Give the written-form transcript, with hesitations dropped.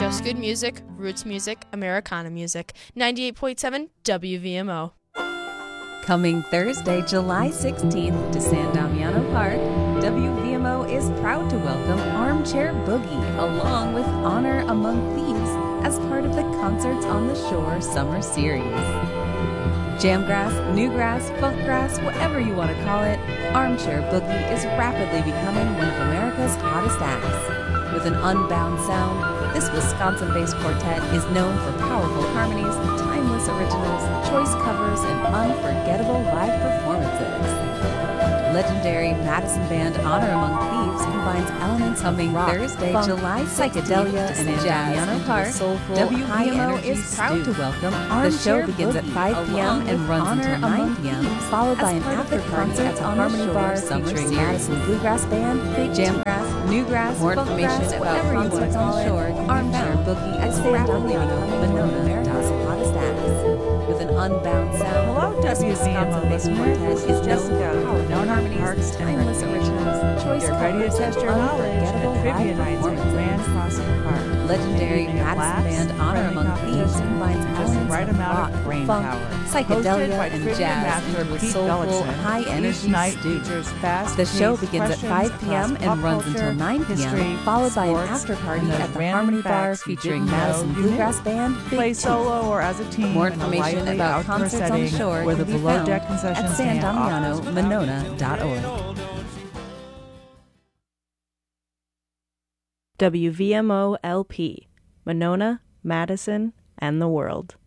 Just good music, roots music, Americana music. 98.7 WVMO. Coming Thursday, July 16th to San Damiano Park, WVMO is proud to welcome Armchair Boogie along with Honor Among Thieves as part of the Concerts on the Shore Summer Series. Jamgrass, newgrass, funkgrass, whatever you want to call it, Armchair Boogie is rapidly becoming one of America's hottest acts. With an unbound sound, this Wisconsin-based quartet is known for powerful harmonies, timeless originals, choice covers, and unforgettable live performances. Legendary Madison band Honor Among Thieves combines elements coming rock, Thursday, funk, July psychedelia, and in Damiano Park. WVMO is proud to welcome Armchair. The show begins at 5 p.m. and runs until 9 p.m., followed by an after party at the Harmony Bar featuring Madison Bluegrass Band, Big Jamgrass, Newgrass, more information about Concerts on the Shore, Armchair Boogie at San Damiano, Monona, America's hottest acts. With an unbound sound, hello, Wisconsin-based quartet is Jessica, known for harmonies, timeless originals, choice you're ready to covers, test your and knowledge at unforgettable trivia live nights at Grand performances. Crossing Park. Legendary Competing at Madison laughs, band Honor friendly Among Thieves competition, combines just the elements right of amount rock, of brain funk, power. psychedelia, Hosted by and trivia jazz master into a Pete soulful, Gullickson, high-energy each night stew. features fast The show paced begins at questions 5 p.m. across and runs pop until culture, 9 p.m., history, followed by an sports, after party and those at the random Harmony Bar facts you featuring didn't know Madison you Bluegrass knew. Band, Big Play Tooth. solo or as a team More in a information lively about outdoor Concerts on the setting Shore where the can be below found deck at concession stand offers SanDamianoMonona.org. WVMO LP, Monona, Madison, and the world.